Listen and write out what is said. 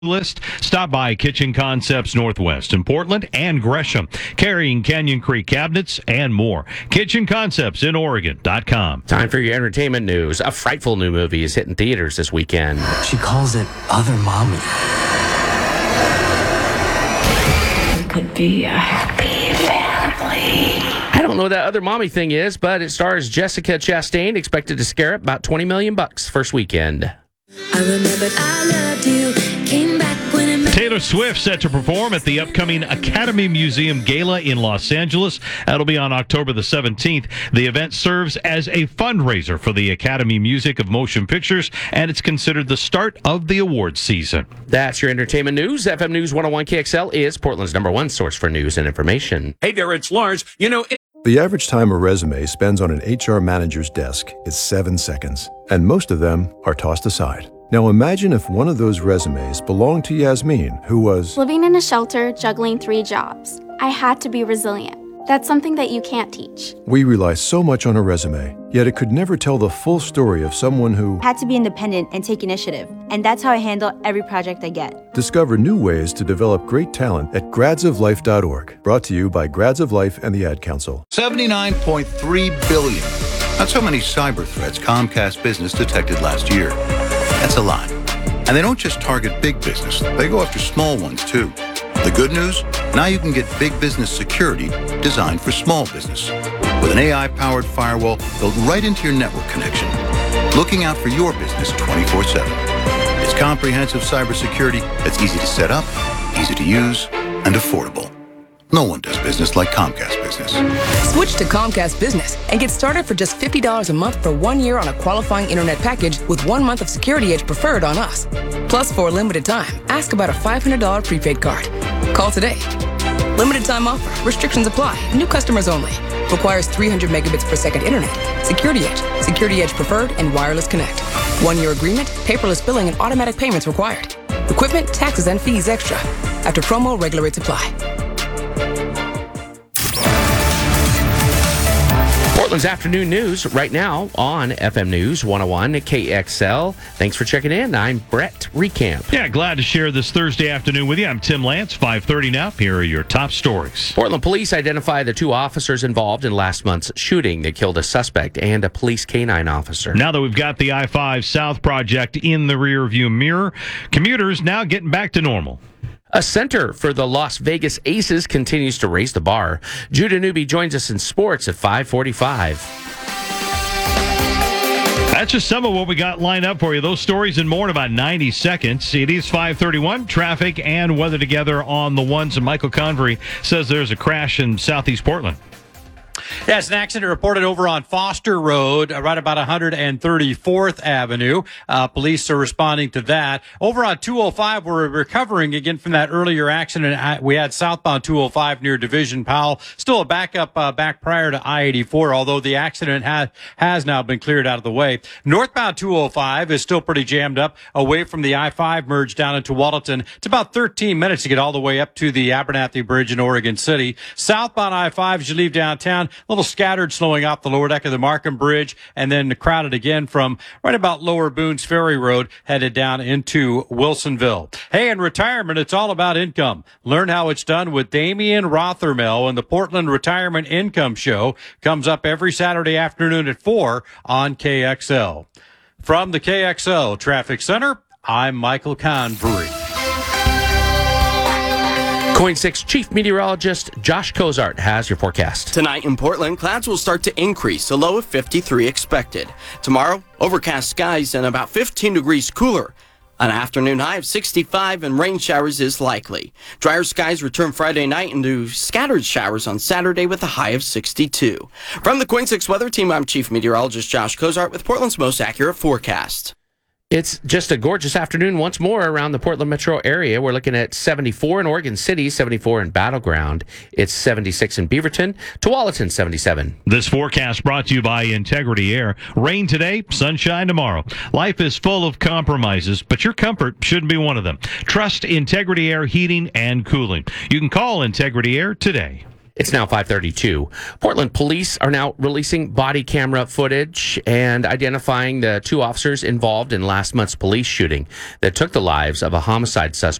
list. Stop by Kitchen Concepts Northwest in Portland and Gresham, carrying Canyon Creek cabinets and more. Kitchen Concepts in Oregon.com. Time for your entertainment news. A frightful new movie is hitting theaters this weekend. She calls it Other Mommy. We could be a happy family. I don't know what that Other Mommy thing is, but it stars Jessica Chastain, expected to scare up about $20 million first weekend. I remembered I loved you. Came back when it met. Taylor Swift set to perform at the upcoming Academy Museum Gala in Los Angeles. That'll be on October the 17th. The event serves as a fundraiser for the Academy Music of Motion Pictures, and it's considered the start of the awards season. That's your entertainment news. FM News 101 KXL is Portland's #1 source for news and information. Hey there, it's Lars. The average time a resume spends on an HR manager's desk is 7 seconds, and most of them are tossed aside. Now imagine if one of those resumes belonged to Yasmin, who was living in a shelter, juggling 3 jobs. I had to be resilient. That's something that you can't teach. We rely so much on a resume, yet it could never tell the full story of someone who had to be independent and take initiative. And that's how I handle every project I get. Discover new ways to develop great talent at gradsoflife.org. Brought to you by Grads of Life and the Ad Council. $79.3 billion. That's how many cyber threats Comcast Business detected last year. That's a lot. And they don't just target big business. They go after small ones, too. The good news? Now you can get big business security designed for small business. With an AI-powered firewall built right into your network connection. Looking out for your business 24/7. It's comprehensive cybersecurity that's easy to set up, easy to use, and affordable. No one does business like Comcast Business. Switch to Comcast Business and get started for just $50 a month for 1 year on a qualifying internet package with 1 month of Security Edge Preferred on us. Plus, for a limited time, ask about a $500 prepaid card. Call today. Limited time offer. Restrictions apply. New customers only. Requires 300 megabits per second internet. Security Edge, Security Edge Preferred, and Wireless Connect. 1 year agreement, paperless billing, and automatic payments required. Equipment, taxes, and fees extra. After promo, regular rates apply. Portland's afternoon news right now on FM News 101 at KXL. Thanks for checking in. I'm Brett Recamp. Yeah, glad to share this Thursday afternoon with you. I'm Tim Lance, 5:30 now. Here are your top stories. Portland police identify the 2 officers involved in last month's shooting that killed a suspect and a police canine officer. Now that we've got the I-5 South project in the rearview mirror, commuters now getting back to normal. A center for the Las Vegas Aces continues to raise the bar. Judah Newby joins us in sports at 5:45. That's just some of what we got lined up for you. Those stories and more in about 90 seconds. It is 5:31. Traffic and weather together on the ones. And Michael Convery says there's a crash in southeast Portland. Yes, an accident reported over on Foster Road, right about 134th Avenue. Police are responding to that. Over on 205, we're recovering again from that earlier accident. We had southbound 205 near Division Powell. Still a backup back prior to I-84, although the accident has now been cleared out of the way. Northbound 205 is still pretty jammed up away from the I-5 merge down into Walton. It's about 13 minutes to get all the way up to the Abernathy Bridge in Oregon City. Southbound I-5 as you leave downtown, a little scattered, slowing off the lower deck of the Markham Bridge, and then crowded again from right about Lower Boones Ferry Road, headed down into Wilsonville. Hey, in retirement, it's all about income. Learn how it's done with Damian Rothermel, and the Portland Retirement Income Show comes up every Saturday afternoon at 4 on KXL. From the KXL Traffic Center, I'm Michael Convery. KOIN 6 Chief Meteorologist Josh Cozart has your forecast. Tonight in Portland, clouds will start to increase, a low of 53 expected. Tomorrow, overcast skies and about 15 degrees cooler. An afternoon high of 65 and rain showers is likely. Drier skies return Friday night into scattered showers on Saturday with a high of 62. From the KOIN 6 Weather Team, I'm Chief Meteorologist Josh Cozart with Portland's most accurate forecast. It's just a gorgeous afternoon once more around the Portland metro area. We're looking at 74 in Oregon City, 74 in Battleground. It's 76 in Beaverton. Tualatin, 77. This forecast brought to you by Integrity Air. Rain today, sunshine tomorrow. Life is full of compromises, but your comfort shouldn't be one of them. Trust Integrity Air Heating and Cooling. You can call Integrity Air today. It's now 5:32. Portland police are now releasing body camera footage and identifying the two officers involved in last month's police shooting that took the lives of a homicide suspect